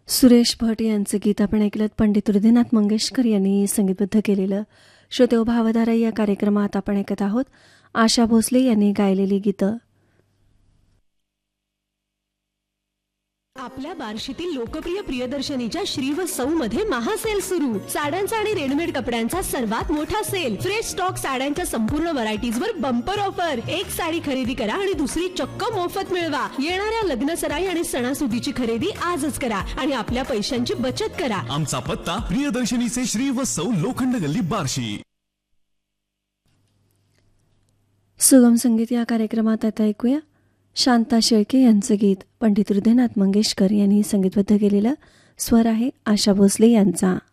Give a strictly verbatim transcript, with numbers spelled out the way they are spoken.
सुरेश भट यांचं गीत आपण ऐकलं. पंडित हृदयनाथ मंगेशकर यांनी संगीतबद्ध केलेलं. श्रोतेहो, भावधारा या कार्यक्रमात आपण ऐकत आहोत आशा भोसले यांनी गायलेली गीतं. आपल्या बार्शीतील लोकप्रिय प्रियदर्शनीच्या श्री व सौ मध्ये महासेल सुरू. साड्यांचा आणि रेडीमेड कपड्यांचा सर्वात मोठा सेल. फ्रेश स्टॉक साड्यांच्या संपूर्ण व्हरायटीज वर बंपर ऑफर. एक साडी खरेदी करा आणि दुसरी चक्क मोफत मिळवा. येणाऱ्या लग्न सराई आणि सणासुदीची खरेदी आजच करा आणि आपल्या पैशांची बचत करा. आमचा पत्ता प्रियदर्शनीचे श्री व सौ लोखंड गल्ली बार्शी. सुगम संगीत या कार्यक्रमात आता ऐकूया शांता शेळके यांचं गीत. पंडित हृदयनाथ मंगेशकर यांनी संगीतबद्ध केलेलं. स्वर आहे आशा भोसले यांचा.